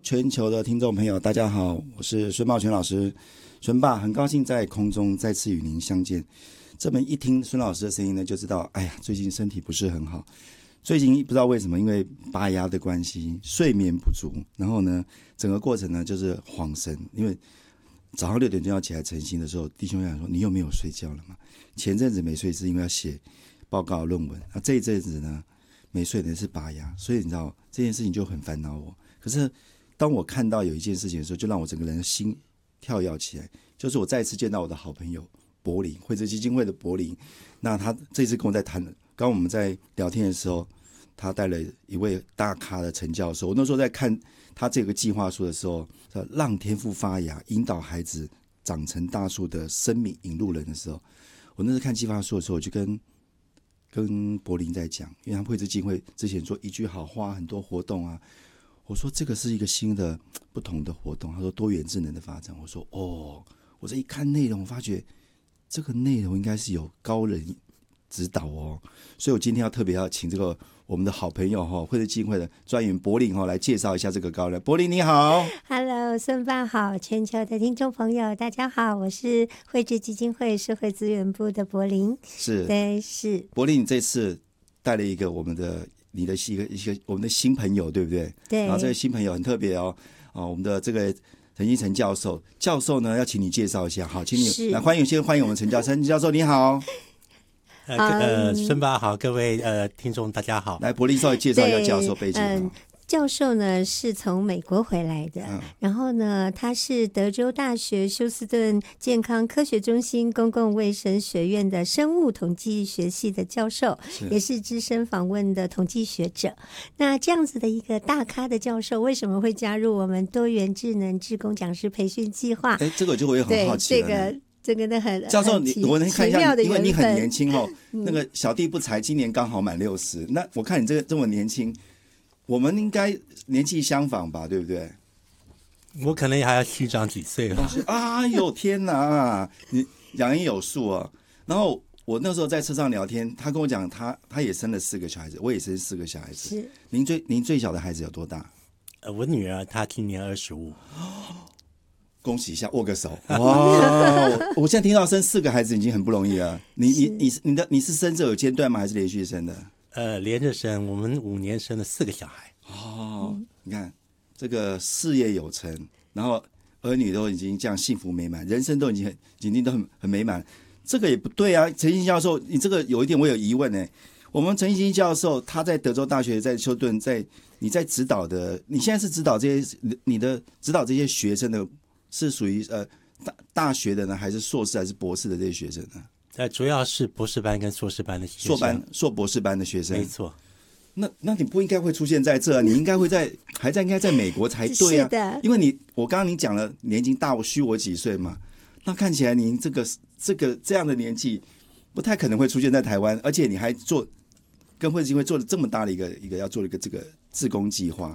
全球的听众朋友，大家好，我是孙茂全老师，孙爸，很高兴在空中再次与您相见。这么一听孙老师的声音呢，就知道，哎呀，最近身体不是很好。最近不知道为什么，因为拔牙的关系，睡眠不足，然后呢，整个过程呢就是恍神，因为早上6点钟要起来晨兴的时候，弟兄想说你有没有睡觉了嘛？前阵子没睡是因为要写报告论文，这一阵子呢没睡的是拔牙，所以你知道这件事情就很烦恼我。可是当我看到有一件事情的时候，就让我整个人的心跳跃起来，就是我再次见到我的好朋友柏林，惠智基金会的柏林。那他这次跟我在谈，刚我们在聊天的时候，他带了一位大咖的陈教授。我那时候在看他这个计划书的时候，让天赋发芽，引导孩子长成大树的生命引路人的时候，我那时候看计划书的时候，我就跟柏林在讲，因为他们惠智基金会之前做一句好话，很多活动啊。我说这个是一个新的不同的活动，他说多元智能的发展。我说哦，我这一看内容，我发觉这个内容应该是有高人指导哦，所以我今天特别要请这个我们的好朋友惠智基金会的专员柏林来介绍一下这个高人。柏林你好。 Hello， 孙爸好，全球的听众朋友大家好，我是惠智基金会社会资源部的柏林。 是， 对，是柏林，你这次带了一个我们的新朋友，对不对？ 对。 然后这个新朋友很特别哦，我们的这个陈一成教授呢，要请你介绍一下。好，请你来先欢迎我们陈教授。陈教授你好。 孙爸好，各位听众大家好。 来，柏林稍微介绍一下教授背景。 教授呢是从美国回来的，然后呢他是德州大学休斯顿健康科学中心公共卫生学院的生物统计学系的教授，也是资深访问的统计学者。那这样子的一个大咖的教授，为什么会加入我们多元智能志工讲师培训计划？ 这个就我也很好奇了。 这个的很教授，我能看一下，因为你很年轻哦。那个小弟不才，今年刚好满60。那我看你这么年轻，我们应该年纪相仿吧，对不对？ 我可能还要虚长几岁了。 哎呦天哪，你养人有数啊。然后我那时候在车上聊天，他跟我讲，他也生了4个小孩子，我也生4个小孩子。 是。 您最小的孩子有多大？ 我女儿她今年25。 恭喜一下，握个手。哇！我现在听到生4个孩子已经很不容易了。你是生这有间断吗？还是连续生的？ 连着生，我们5年生了4个小孩。 你看这个事业有成，然后儿女都已经这样幸福美满，人生都已经都很美满。这个也不对啊，陈一新教授，你这个有一点我有疑问呢。我们陈一新教授他在德州大学，在休斯顿，你在指导的，你现在是指导这些，你的指导这些学生的。是属于大学的呢，还是硕士还是博士的这些学生呢？ 主要是博士班跟硕士班的学生， 硕博士班的学生。 没错。 那你不应该会出现在这，你应该会应该在美国才对啊。 是的。 因为我刚刚你讲了年纪大，我虚我几岁嘛，那看起来您这样的年纪不太可能会出现在台湾，而且你还跟惠智基金会做了这么大的一个要做一个这个志工计划。